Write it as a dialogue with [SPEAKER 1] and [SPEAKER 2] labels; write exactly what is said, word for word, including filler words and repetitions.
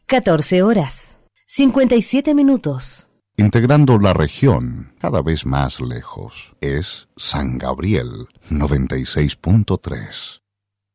[SPEAKER 1] catorce horas, cincuenta y siete minutos.
[SPEAKER 2] Integrando la región cada vez más lejos, es San Gabriel noventa y seis punto tres.